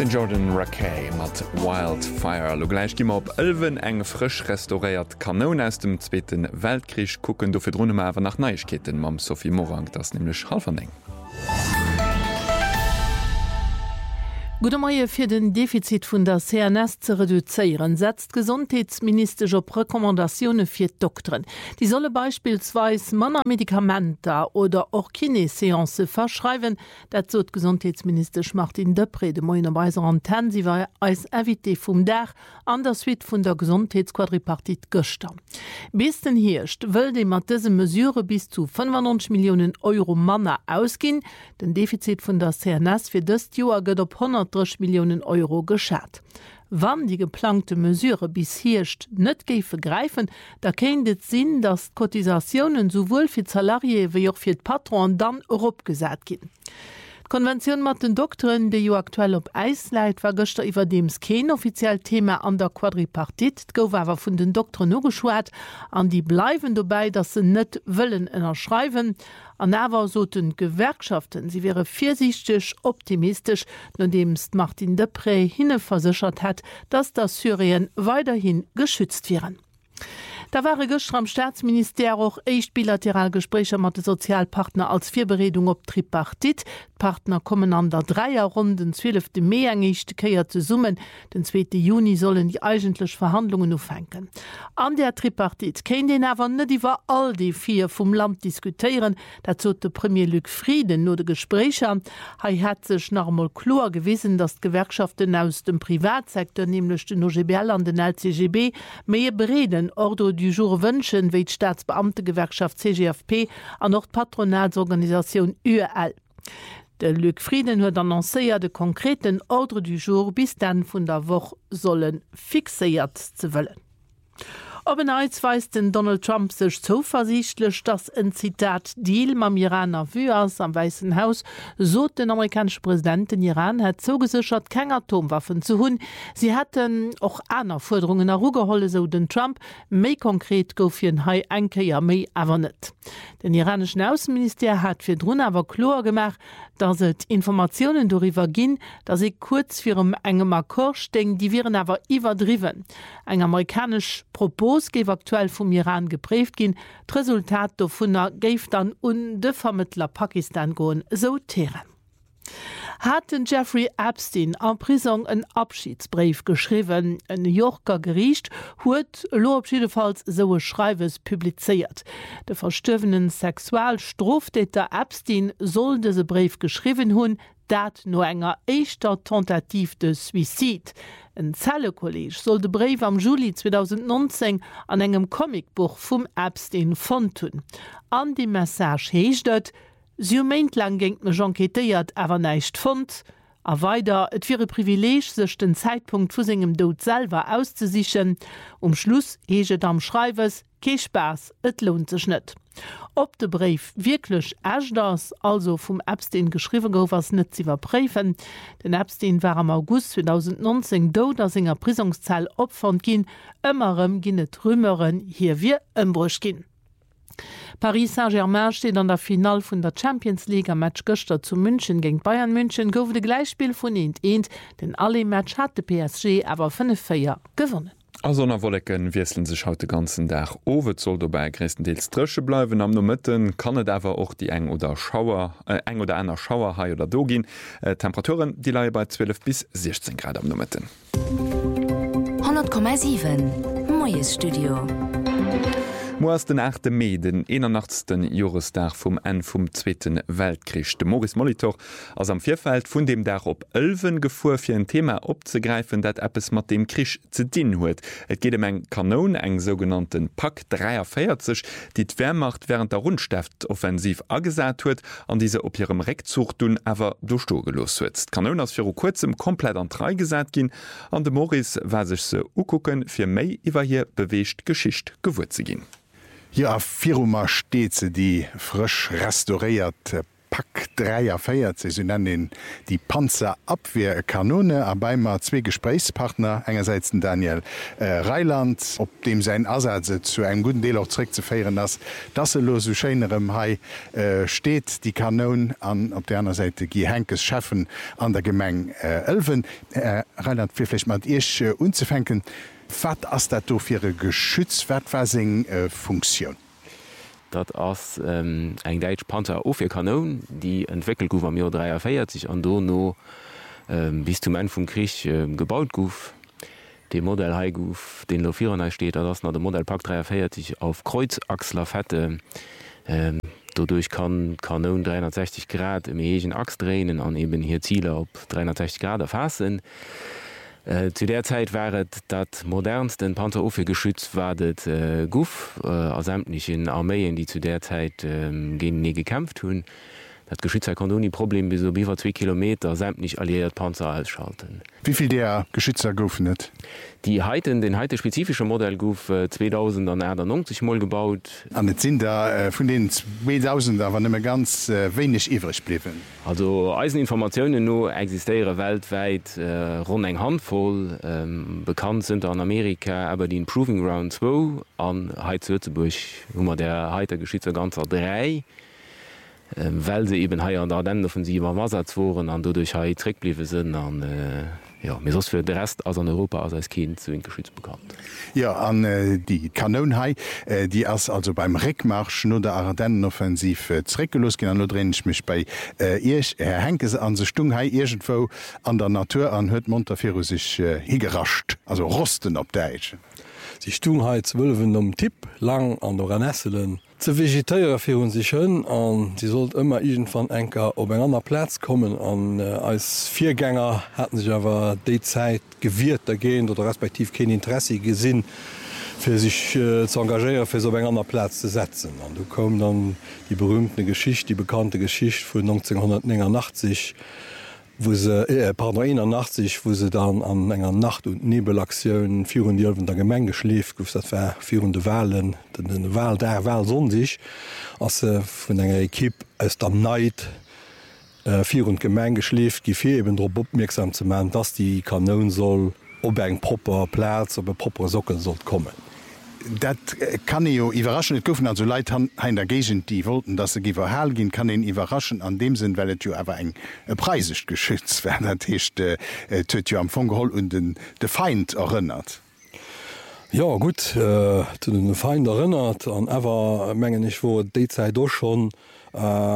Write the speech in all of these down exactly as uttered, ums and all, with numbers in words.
Den Jordan Rakey mat Wildfire lo gleich gimmer op Elwen eng frisch restauréiert Kanon aus dem Zweiten Weltkrieg kucken do fir Drnne awer nach Neichkeeten mam Sophie Morang, das nämlich Halferneng. Gude Meier fir den Defizit vun der C N S ze reduzéieren, setzt Gesundheitsminister op Rekommandationune fir Doktoren. Die solle beispielsweise Manner Medikamenter oder auch Kineseance verschreiben, dat zot Gesundheitsminister Martin Depré de Moiner Weiser Anten, sie war als Invité vum Dach an der Suite vun der Gesundheitsquadripartit Göster. Bis den Hirscht wëll de mat dese Mesure bis zu fünfundneunzig Millionen Euro Manner ausgin, den Defizit vun der C N S fir dëst Joer gëtt op hundertdreißig Millionen Euro geschat. Wann die geplante Mesure bis hirscht net géif greifen, da kennt et sinn, dass Kotisationen sowohl fir Salarie wie auch fir d Patron dann opgesat gin. Konvention mat den Doktoren, de jo aktuell op Eis leit, war gëster iwwer dems kein offiziell Thema an der Quadripartit, gouf awer vun den Doktoren no geschwaart, an die bleiwen dobei, dat se net wëllen ënnerschreiwen, an awer so den Gewerkschaften, sie wäre viersichtig optimistisch, no demst Martin Depré hinne versichert hat, dass das Syrien weiterhin geschützt wären. Da war gestern am Staatsminister auch echt Bilateralgespräche mit den Sozialpartner als Vierberedung op Tripartit. Partner kommen an der Dreierrunden zwölfte Mai engigchte Keier zu summen. Den zweiten Juni sollen die eigentlichen Verhandlungen aufhängen. An der Tripartit kein den aber nicht über all die vier vom Land diskutieren. Dazu der Premier Luc Frieden nur de Gespräche. Er hat sich nochmal klar gewesen, dass die Gewerkschaften aus dem Privatsektor, nämlich den O G B L und den L C G B, mehr bereden, Ordre du jour wünschen, wie die Staatsbeamtegewerkschaft C G F P an noch die Patronatsorganisation U E L. Der Luc Frieden hat annonciert, de konkreten Ordre du jour bis dann von der Woche sollen fixiert zu wollen. Obeneiz weist den Donald Trump sich so versichtlich, dass ein Zitat Deal mam Iraner Wüas am Weißen Haus so den amerikanischen Präsidenten Iran hat zugesichert, keine Atomwaffen zu hun. Sie hatten auch andere Forderungen hergeholt, so den Trump, mehr konkret gouf ein Hai enke ja mehr aber nicht. Den iranischen Außenminister hat für drun aber klar gemacht, dass es Informationen darüber ging, dass sie kurz für um engem Akkord stehen, die wären aber überdriven. Ein amerikanisch Propos gef aktuell vom Iran geprägt gin, d' Resultat davon gef dann un de Vermittler Pakistan goen so tere. Hat den Jeffrey Epstein an Prison einen Abschiedsbrief geschrieben. Ein New Yorker Gericht huet lo abschiedefalls so Schreiwes publiziert. Der verstöwenen Sexualstraftäter Epstein soll diese Brief geschrieben hun, dat no enger eischter Tentativ de Suizid. Ein Zellekolleg soll de Brief am Juli zweitausendneunzehn an engem Comicbuch vum Epstein fondun. An die Message heeschtet, Sie meint lang gengt me enquetéiert awer neicht fond, a weiter et fir Privileg sech den Zeitpunkt vu segem Dod selber auszusichen, um Schluss heget am Schreiwes, ke Spaß, et lohnt sech net. Ob de Brief wirklich echt das, also vom Epstein geschrieben gouf, was net zu überprüfen. Den Epstein war am August zweitausendneunzehn do, dass senger Prisungszahl opfern gin, ëmmerem ginnet Rümeren hier wie ëmbruch gin. Paris Saint-Germain steht an der Final vun der Champions League am Match Göster zu München gegen Bayern München gouf de Gleichspiel vun eend, den alle Match hat de P S G aber fünf vier gewonnen. Also na Wollecken wieselen sech haut de ganzen Dach over zoll dobei größtenteils Trösche bleiwen am no Mëtten kann et awer och die eng oder Schauer äh, eng oder einer Schauer hai oder dogin. Äh, Temperaturen die lei bei zwölf bis sechzehn Grad am no Mëtten. hundert Komma sieben Moes Studio. Moas den achte Mai, den einundachtzigsten Jahrestag vom Ende vom Zweiten Weltkrieg. De Maurice Molitor ass am Vierfeld vun dem Dach op Elwen gefuhr fir ein Thema opzegreifen, dat Appes mat dem Krieg ze dien huet. Et geht um eng Kanon, eng sogenannten Pak dreiundvierzig, die d'Wehrmacht während der Rundstaftoffensiv agesat huet, an diese op ihrem Reckzug dun awer durchstogelos huet. Kanon ass fir kurzem komplett an drei gesat gin, an de Maurice war sech se ukucken fir méi iwwer hier beweescht Geschicht gewur ze gin. Ja, Firma steht sie die frisch restaurierte Pack dreiierfeiert se nennen die Panzerabwehrkanone a beimer zwe Gesprächspartner engerseits Daniel äh, Reiland, op dem sein Ersatze zu einem guten Deel auch zurück zu feieren ass das los Scheinerem Hai äh, steht die Kanon an op der anderen Seite Gi Henkes Chefen an der Gemeng äh, Elfen äh, Reiland firflech mat Ich äh, unzufänken wat ass dat do fir Geschützwertwersing äh, Funktion. Dat ass ähm, eng Deitsch Panzer of fir Kanon, die entwickelt gouf am Jo dreiierfeiert sich an do no ähm, bis zum en vum Krich ähm, gebaut gouf. De Modell Haigouf, den lo Fier steet, dats na der Modellpack dreiierfeiert sich auf Kreuzachsler fette. Ähm, Dodurch kann Kanon dreihundertsechzig Grad im egen Achs drehen an eben hier Ziele op dreihundertsechzig Grad erfassen. Äh, zu der Zeit waret dat modernsten Panzerofegeschütz wadet äh, Guff äh, aus sämtlichen Armeeien, die zu der Zeit äh, gegen nie gekämpft hun. Dat Geschützer kann nie Problem bis so über zwei Kilometer sämtlich alliiert Panzer ausschalten. Wieviel der Geschützer goufen net? Die heiten den heute spezifische Modell gouf äh, zweitausendneunzig mal gebaut. An net sinn da äh, vun den zweitausend war nimme ganz äh, wenig iwrig bliwen. Also Eiseninformationen no existiere weltweit äh, rund eng Handvoll ähm, bekannt sind an Amerika, aber die Proving Ground zwei an Heizwürzeburg hummer der heiter Geschützer ganzer drei. Ähm, weil se eben haier an der Ardennenoffensive Wasatz woren an dodurch ha Trick bliewe sinn an äh, ja, mir sos fir de Rest as an Europa as als Kind zu en Geschütz bekannt. Ja an äh, die Kanonhai, äh, die ass also beim Reckmarsch no der Ardennenoffensiv äh, zréckgelos gin an no drennech michch bei äh, Ich Herr Henkes an se Stunghai egentwo an der Natur an huet Montafiru sich äh, higerascht, also rosten op Deitsch. Die Stumheit wëlwen um Tipp lang an der Renesselen. Ze vegetéier fir hun sich hën an sie sollt immer igent van enker op eng ander Platz kommen an äh, als Viergänger hätten sich awer déi Zeit gewirt dagehen oder respektiv kein Interesse gesinn fir sich äh, zu engagéieren fir so eng ander Platz zu setzen. Und du kom dann die berühmte Geschicht, die bekannte Geschicht vu neunzehnhundertneunundachtzig, wo se äh, pardon, einundachtzig, wo se dann an enger Nacht- und Nebelaktionen vier Jölwen der Gemenge schläft, gouf dat war führende Wahlen, den Wahl der Wahl sondig, as se vun enger Ekipp aus der Neid äh, vier und Gemenge schläft, gifir eben darauf opmerksam zu machen, dass die Kanon soll op eng proper Platz op proper Sockel soll kommen. Dat kann jo iwraschen net goufen also Leiit hein der Gegent, die wollten, dat se giwer hell gin, kann en iwraschen an dem sinn, wellt jo awer eng preisig geschützt werden dat hechte äh, töt jo am Fogeholl und den de Feind erinnert. Ja gut äh, den Feind erinnert an ewer menggen ich wo déizeit doch schon äh,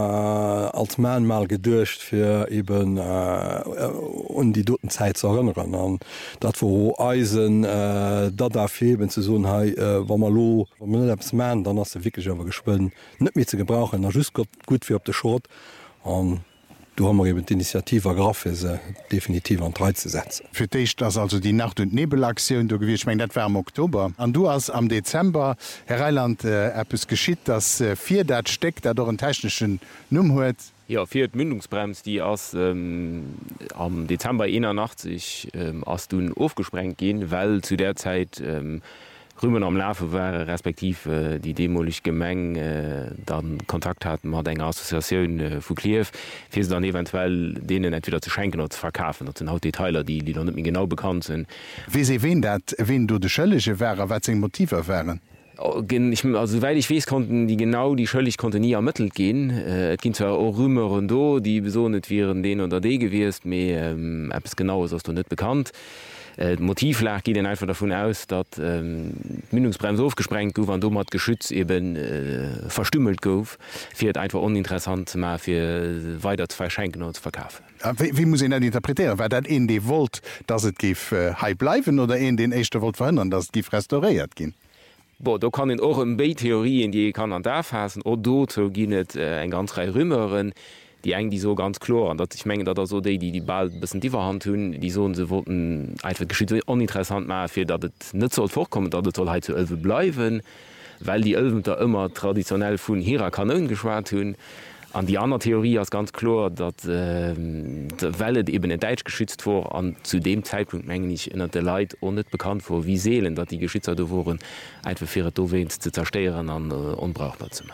als Mann mal gedurcht fir eben äh, un die doten Zeit zu erinnern an dat wo Eisen äh, dat dafirben ze so hey, äh, Wa man lo man dann hast du wirklich awer gespënnen net mir ze gebrauchen just gut fir op de Schrott an du hammer eben d'Initiative Graffe se definitiv an drei zu setzen. Für dich das also die Nacht- und Nebelaktion du gewicht mein net war am Oktober. An du hast am Dezember Herr Reiland äh, Apps geschiet, dass äh, vier dat steckt, der doch einen technischen Numm huet. Ja, vier Mündungsbrems, die aus ähm, am Dezember einundachtzig ähm, aus du aufgesprengt gehen, weil zu der Zeit ähm, Rümmen am Lave war respektiv äh, die demolich Gemeng äh, dann Kontakt hatten mat enger Assoziun äh, vu Kliew, fir se dann eventuell denen entweder zu schenken oder zu verkaufen. Dat sind haut Detailer, die die dann nicht genau bekannt sind. Wie se wen dat wen du de schëllege wäre, wat seg Motive wären? Ich, also weil ich weiß konnten die genau die schöllig konnte nie ermittelt gehen äh, ging zwar auch Rümer und do die besonet wären den oder de gewesen mir ähm, es genau ist du nicht bekannt. Äh, Motiv lag geht dann einfach davon aus, dass ähm, Mündungsbremse aufgesprengt gouf an dummer Geschütz eben äh, verstümmelt gouf, fir einfach uninteressant mal für weiter zu verschenken oder zu verkaufen. Wie, wie muss ich das interpretieren? War das in die wollt, dass es gif äh, heil bleiben oder in den echte wollt verhindern, dass es gif restauriert gehen? Bo da kann in auch ein Beitheorien, die kann an da fassen oder dort ginet äh, ein ganz drei Rümmeren, die eng die so ganz klar an dat ich mengge dat so die die die bald bis die Hand hunn die so se wurden einfach geschie uninteressant ma fir dat het net soll vorkommen dat het soll zu Ölwe bleiwen weil die Ölwen da immer traditionell vun hierer Kanonen geschwar hunn an die andere Theorie als ganz klar dat äh, der Wellet eben in Deutsch geschützt vor an zu dem Zeitpunkt mengen ich innner der Leid und net bekannt vor wie seelen dat die Geschützer do wurden einfach fir dowen zu zersteieren an äh, unbrauchbar zu machen.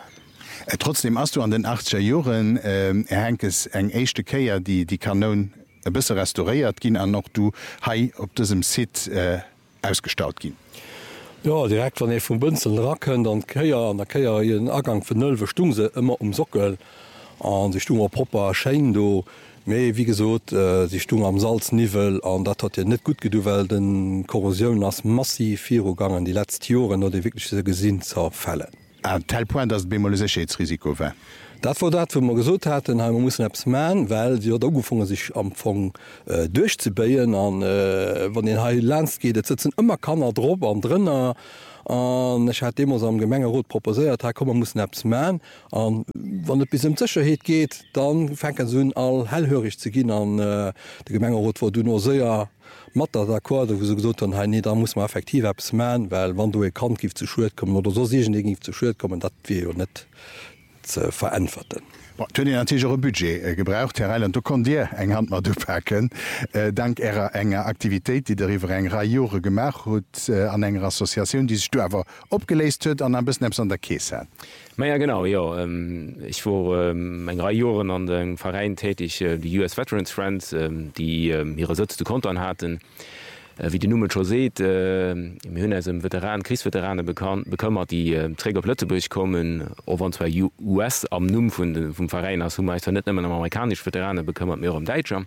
Äh, trotzdem hast du an den achtziger Jahren äh, Henkes eng echte Käier, die die Kanon ein bisschen restauriert gehen, an noch du hei op diesem Sit äh, ausgestaut gehen. Ja, direkt wann e vum Bënzel racken, dann Käier an der Käier en Ergang vun nëlwe Stunse immer um Sockel an se Stummer Popper Schein do méi wie gesot äh, si Stung am Salznivel an dat hat je net gut geduwel den Korrosioun ass massiv Virogangen die letzt Joren oder de wirklich se gesinn zerfälle. Äh, Teil point dat Bemolesechetsrisiko wär. Dat war dat, wo man gesot hat, man muss Apps man, weil sie da gefunden sich am Fong äh, durchzubeien an äh, wann den Heil Land geht, sitzen immer kannner drop an drinnner. Und ich hat immer so am Gemenge rot proposiert, komm man muss Apps man. Und wann es bis um Sicherheit geht, dann fängt so all hellhörig zu gehen an äh, de Gemenge rot, wo du nur sehr Matter d'accord, wo so gesagt haben, hey, nee, da muss man effektiv Apps man, weil wann du kann gi zu Schul kommen oder so zu Schul kommen, dat wir ja nicht zu verantworten. Tonnigere Budget äh, gebraucht Herr du kon Dir eng Hand mat dupacken, äh, dank Ärer enger Aktivitéit, die deriwwer eng Rajore gemacht huet äh, an enger Assoziun, die du awer opgeleist huet an bis neps an der Käes hat. Ma ja genau ja. ähm, ich war ähm, eng Rajoren an den Verein tätig, äh, die U S Veterans Friends, ähm, die ähm, ihre Sitz zu kontern hatten. Wie die Nummer schon seht, äh, im Hünne im Veteran Kriegsveterane bekommmer die äh, Träger Plötzeburg kommen over zwei U S am Numm vom, vom Verein als meist net am amerikasch Veterane bekommert mehr um Deutscher.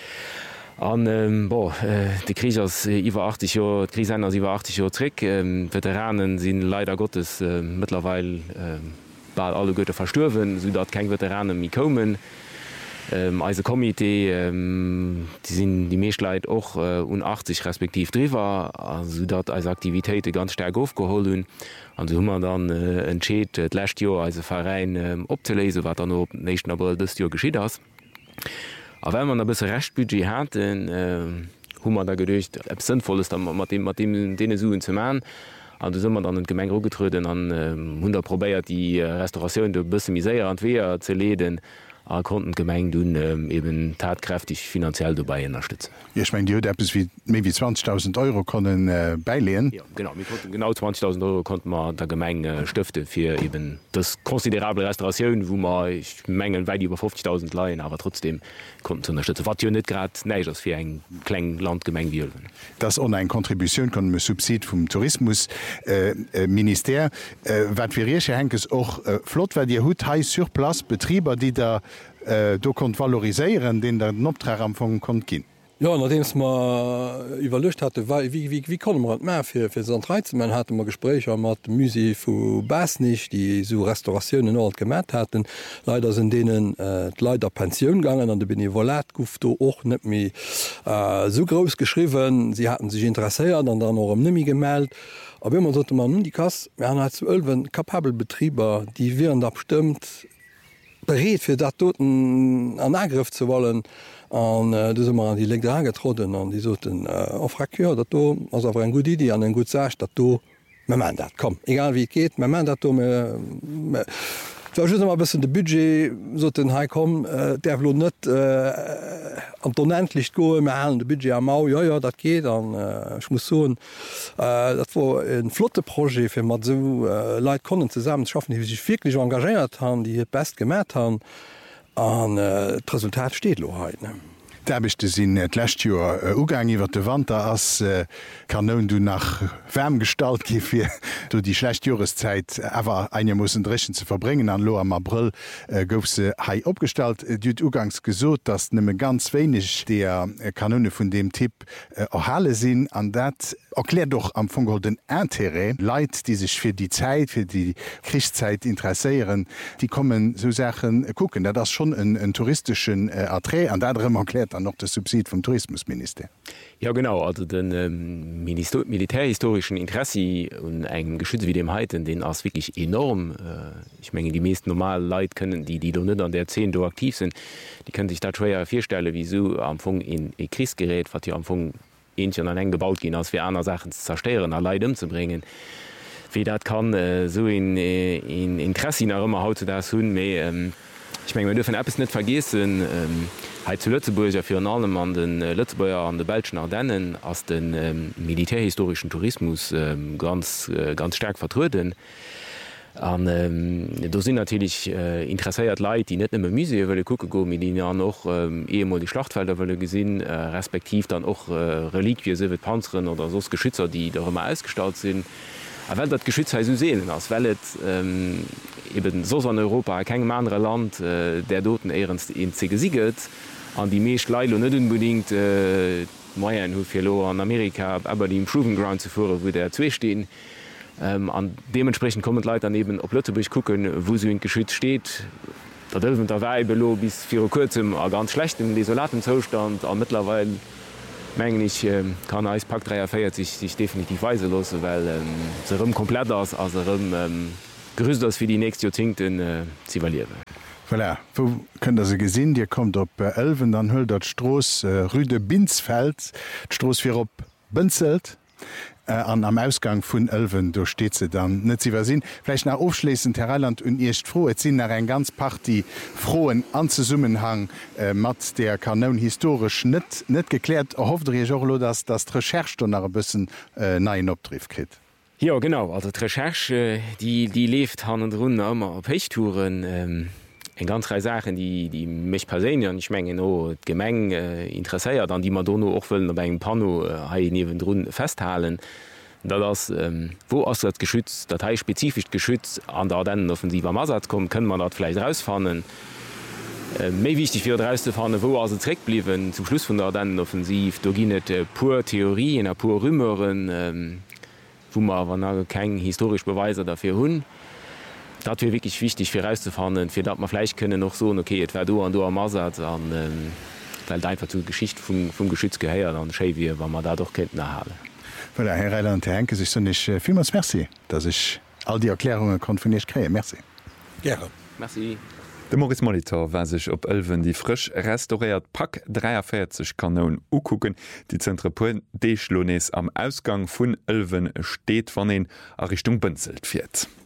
An ähm, äh, die Krise aus äh, iwwer achtzig Jahre, Krise aus iwwer achtzig Jahre Trick. Ähm, Veteranen sind leider Gottes äh, mittlerweile äh, alle Goethe verstorben, so dat kein Veteranen mi kommen. Ähm, als Komitee ähm, die sind die Meeschleit auch äh, un achtzig respektiv drüber, also dat als Aktivität ganz stark aufgeholt und so man dann äh, entscheet äh, last Jahr als Verein äh, opzulesen, was dann op nächsten April das Jahr geschieht hast. Aber wenn man ein bisschen Restbudget hat, dann äh, hu man da gedacht, ob es sinnvoll ist, dann mit dem, mit dem denen suchen zu machen. Und da sind wir dann in Gemenge getreten an äh, hundert probiert die äh, Restauration ein bisschen misere und weher zu leden. Er konnten Gemeng dun ähm, eben tatkräftig finanziell dabei unterstützen. Ja, ich mein, die bis wie wie zwanzigtausend Euro können äh, beilehen. Ja, genau genau zwanzigtausend Euro konnten man der Gemeng äh, stifte für eben das konsiderable Restauration, wo man ich mengen weit über fünfzigtausend leihen, aber trotzdem konnten zu unterstützen. Was ja nicht gerade neig ist für ein kleines Landgemeng wie Ölven. Das ohne eine Kontribution kann man Subsid vom Tourismusminister. Äh, äh, was wir hier Henkes auch äh, flott, weil die Hut heißt sur place Betrieber, die da Äh, du konnt valoriseieren, den der Noträger vu kon gin. Ja, nachdem es ma überlecht hatte, wie, wie, wie kann man mehr für, für so Reize man hatte man Gespräche mat Musi vu Bas nicht, die so Restaurationen in Ort gemerk hatten. Leider sind denen äh, leider Pension gegangen, an der bin Volat guft och net mir äh, so groß geschrieben. Sie hatten sich interessiert an dann noch am nimi gemeldet. Aber immer sollte man nun die Kasse zu Ölwen kapabelbetrieber, die wären abstimmt, bereet fir dat toten an Angriff zu wollen an äh, immer an die Legge angetroden an die soten Frakur, dat ass awer en gut Idee an en gut Sach, dat do man dat kom. Egal wie geht, man dat bisssen de Budget so den ha kom äh, der lo net äh, an donentlicht go de Budget am Mau ja ja dat geht an äh, ich muss so äh, dat war en Flottepro fir mat so äh, Leiit konnnen zusammen schaffen, die sich wirklich engagiert haben, die hier best gemerk haben an äh, Resultat steht lo he. Derbechte sinn et Lächtjoer äh, ugang iwwer de Wander ass äh, Kanon du nach Wärm stalt gifir du die schlecht Joreszeit awer äh, ein mussssen drechen ze verbringen an Lo am April äh, gouf se hai opstalt. Äh, Dut ugangs gesot, dats nëmme ganz wenig der äh, Kanone vun dem Tipp erhalle äh, sinn an dat erklärt doch am Fogol den Enterre Leiit, die sich fir die Zeit, fir die Kriechzeit interesseieren, die kommen so Sachen äh, gucken. Da das schon en touristischen äh, Atré an datrem erklärt noch das Subsid vom Tourismusminister. Ja genau, also den ähm, militärhistorischen Interesse und eng Geschütz wie dem Heiten, den ass wirklich enorm. Äh, ich menge die meisten normal Leid können, die die nicht an der zehn do aktiv sind, die können sich da schwer vierstelle wieso am Fong in e Kriegsgerät, wat hier am Fong an eng gebaut gehen, als wir andere Sachen zu zerstören, Leid umzubringen. Wie dat kann äh, so in, in Interesse nach immer haut das hun ähm, ich meine, wir dürfen etwas nicht vergessen. Ähm, zu Lützeburg ja für allem an den äh, Lützeburger an der Belgischen Ardennen als den ähm, militärhistorischen Tourismus ähm, ganz, äh, ganz stark vertreten. an ähm, da sind natürlich äh, interesseiert Leute, die net immer Muse wolle gucke go mit die ja noch ähm, ehemals die Schlachtfelder wolle gesinn äh, respektiv dann auch äh, Reliquie se Panzeren oder sos Geschützer, die da immer ausgestalt sind. Aber wenn dat Geschütz so seelen ass Wellet ähm, eben sos an Europa kein andere Land äh, der doten ehrenst en ze gesieget an die meescht Leilo net unbedingt äh, Maien hufirlo an Amerika aber die im Proving Ground zu fuhr, wo der zwee stehen. Ähm, an dementsprechend kommen Leute daneben op Lützeburg gucken, wo so ein Geschütz steht. Da dürfen der Weibelo bis vier kurzem a ganz schlechtem desolaten Zustand an mittlerweile mengen ich äh, kann als Pakt drei feiert sich sich definitiv weise los, weil ähm, se rum komplett aus as ähm, gerüst das für die nächste Jahrzehnten äh, zivalieren. Voilà. Wo könnt se gesinn, Dir kommt op Elwen, dann hëll dat Stroos äh, Rüde Binzfeld, Stroos fir op Bënzelt. Äh, an am Ausgang vun Elwen do steet se dann net ziwer sinn. Fläch nach aufschlesend Herland un Echt froh, Et sinn nach en ganz Party frohen anzesummenhang äh, mat der Kanon historisch net net geklärt erhofft Jolo, dass das Recherch nach bëssen äh, neien optriff krit. Ja genau, also d Recherche die, die lebt han run immer op Pechttouren. Ähm en ganz drei Sachen, die die mech persenieren ich menggen no d Gemeng äh, interesseiert, an die man donno och wëllen op eng Pano ha äh, niwen run festhalen, da das ähm, wo ass dat Geschütz dat hei spezifisch Geschütz an der Ardennen offensiver Masat kommt, können man dat vielleicht rausfannen. Äh, méi wichtig fir rauszufannen, wo as sereck bliwen zum Schluss vun der Ardennen offensiv, do ginnet äh, pur Theorie en a pur Rümmeren, ähm, wo man wann keng historisch Beweiser dafür hunn. Dat wär wirklich wichtig fir rauszufahren, fir dat man fleich könne noch so okay, et du an du am Masat an ähm, weil einfach zu Geschicht vum, vum Geschütz geheiert an Sche wie, wann man da doch kennt erhalen. Well Herr Reiland Henke sich so nicht äh, vielmals Merci, dass ich all die Erklärungen kon vun nicht kree. Merci. Ja. Merci. De Maurice Molitor war sich op Elwen die frisch restauriert Pack dreiundvierzig Kanonen ukucken, die Zentrepol Deschlones am Ausgang vun Elwen steht van den a Richtung Bënzelt fährt.